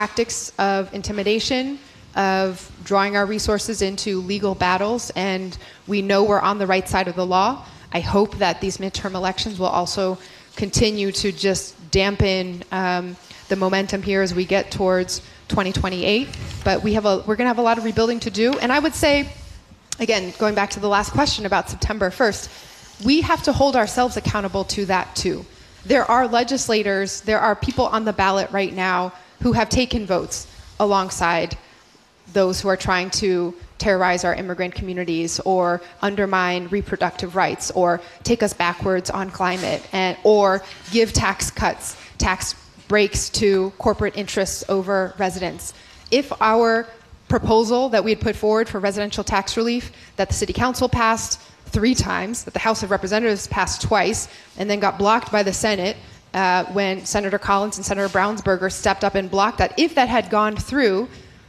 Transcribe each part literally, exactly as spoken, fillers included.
tactics of intimidation, of drawing our resources into legal battles, and we know we're on the right side of the law. I hope that these midterm elections will also continue to just dampen um, the momentum here as we get towards twenty twenty-eight. But we have a, we're going to have a lot of rebuilding to do. And I would say, again, going back to the last question about September first, we have to hold ourselves accountable to that too. There are legislators, there are people on the ballot right now who have taken votes alongside those who are trying to terrorize our immigrant communities or undermine reproductive rights or take us backwards on climate, and or give tax cuts, tax breaks to corporate interests over residents. If our proposal that we had put forward for residential tax relief that the City Council passed three times, that the House of Representatives passed twice, and then got blocked by the Senate uh, when Senator Collins and Senator Brownsberger stepped up and blocked that, if that had gone through,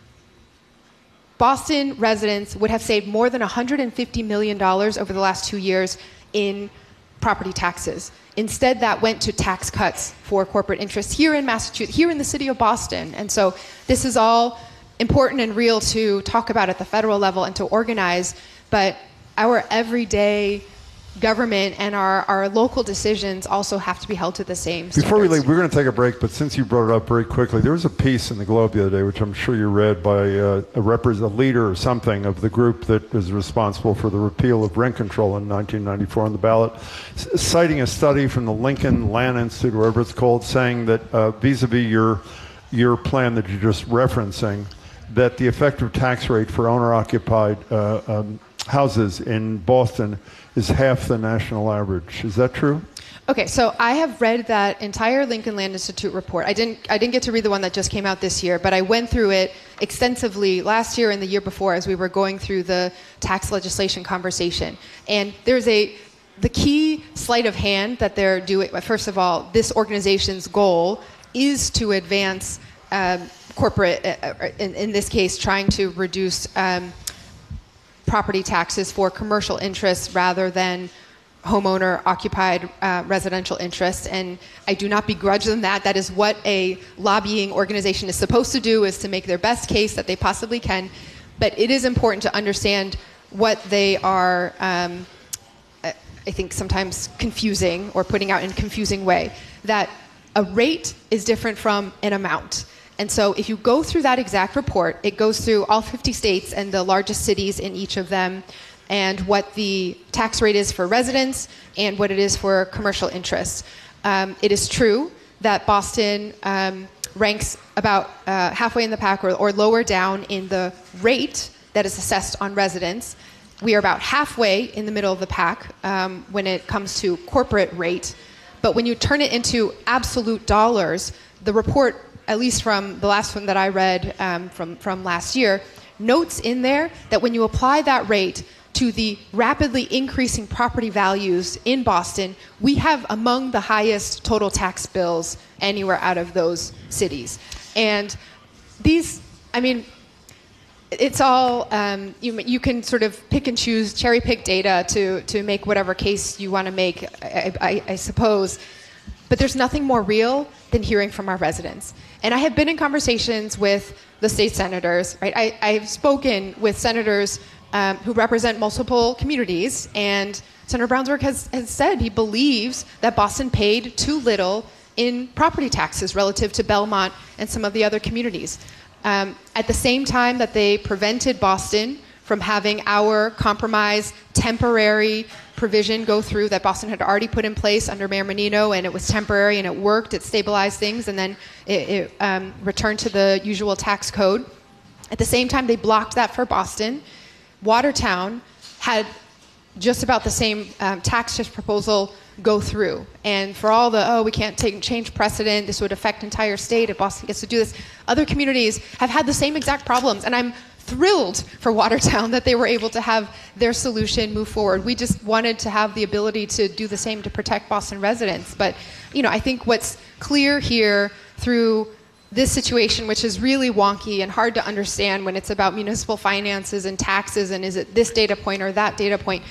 Boston residents would have saved more than one hundred fifty million dollars over the last two years in property taxes. Instead, that went to tax cuts for corporate interests here in Massachusetts, here in the city of Boston. And so this is all important and real to talk about at the federal level and to organize, but our everyday government and our, our local decisions also have to be held to the same standards. Before we leave, we're going to take a break, but since you brought it up very quickly, there was a piece in the Globe the other day, which I'm sure you read, by uh, a, repre- a leader or something of the group that was responsible for the repeal of rent control in nineteen ninety-four on the ballot, c- citing a study from the Lincoln Land Institute, whatever it's called, saying that uh, vis-a-vis your, your plan that you're just referencing, that the effective tax rate for owner-occupied uh, um, houses in Boston is half the national average. Is that true? Okay, so I have read that entire Lincoln Land Institute report. I didn't I didn't get to read the one that just came out this year, but I went through it extensively last year and the year before as we were going through the tax legislation conversation. And there's a the key sleight of hand that they're doing. First of all, this organization's goal is to advance um, corporate, uh, in, in this case, trying to reduce um, property taxes for commercial interests rather than homeowner occupied uh, residential interests. And I do not begrudge them that. That is what a lobbying organization is supposed to do, is to make their best case that they possibly can. But it is important to understand what they are, um, I think, sometimes confusing or putting out in a confusing way. That a rate is different from an amount. And so if you go through that exact report, it goes through all fifty states and the largest cities in each of them, and what the tax rate is for residents and what it is for commercial interests. Um, it is true that Boston um, ranks about uh, halfway in the pack or, or lower down in the rate that is assessed on residents. We are about halfway in the middle of the pack um, when it comes to corporate rate. But when you turn it into absolute dollars, the report, at least from the last one that I read um, from, from last year, notes in there that when you apply that rate to the rapidly increasing property values in Boston, we have among the highest total tax bills anywhere out of those cities. And these, I mean, it's all, um, you, you can sort of pick and choose, cherry pick data to, to make whatever case you want to make, I, I, I suppose. But there's nothing more real than hearing from our residents. And I have been in conversations with the state senators, right? I, I've spoken with senators um, who represent multiple communities, and Senator Brownsberg has, has said he believes that Boston paid too little in property taxes relative to Belmont and some of the other communities. Um, at the same time that they prevented Boston from having our compromise temporary provision go through that Boston had already put in place under Mayor Menino, and it was temporary and it worked, it stabilized things, and then it, it um, returned to the usual tax code. At the same time, they blocked that for Boston. Watertown had just about the same um, tax shift proposal go through. And for all the, oh, we can't take change precedent, this would affect entire state if Boston gets to do this, other communities have had the same exact problems. And I'm thrilled for Watertown that they were able to have their solution move forward. We just wanted to have the ability to do the same to protect Boston residents. But, you know, I think what's clear here through this situation, which is really wonky and hard to understand when it's about municipal finances and taxes and is it this data point or that data point,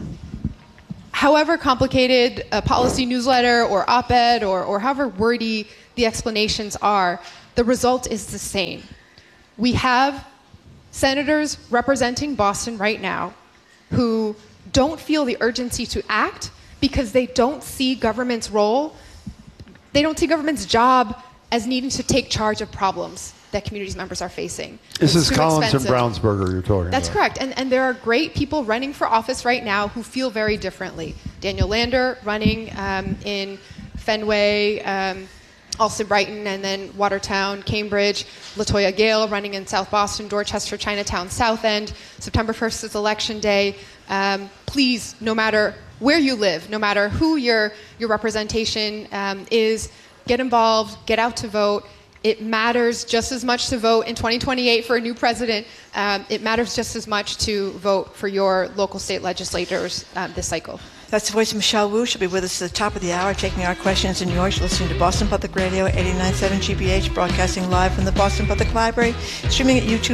however complicated a policy newsletter or op-ed or, or however wordy the explanations are, the result is the same. We have senators representing Boston right now who don't feel the urgency to act because they don't see government's role, they don't see government's job as needing to take charge of problems that communities members are facing. This It's is too Collins expensive. and Brownsburger you're talking That's about. correct. And, and there are great people running for office right now who feel very differently. Daniel Lander running um, in Fenway, um, Alston Brighton, and then Watertown, Cambridge. LaToya Gale running in South Boston, Dorchester, Chinatown, South End. September first is Election Day. Um, please, no matter where you live, no matter who your, your representation um, is, get involved, get out to vote. It matters just as much to vote in twenty twenty-eight for a new president. Um, it matters just as much to vote for your local state legislators um, this cycle. That's the voice of Michelle Wu. She'll be with us at the top of the hour, taking our questions in yours. You're listening to Boston Public Radio, eighty-nine point seven G B H, broadcasting live from the Boston Public Library, streaming at YouTube.